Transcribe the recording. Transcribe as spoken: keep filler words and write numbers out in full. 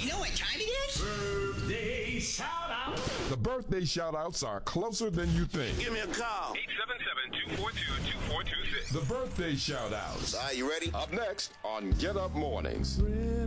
know what time it is? Birthday shout-out. The birthday shout-outs are closer than you think. Give me a call. eight seven seven, two four two, two four two six. The birthday shout-outs. Are you ready? Up next on Get Up Mornings.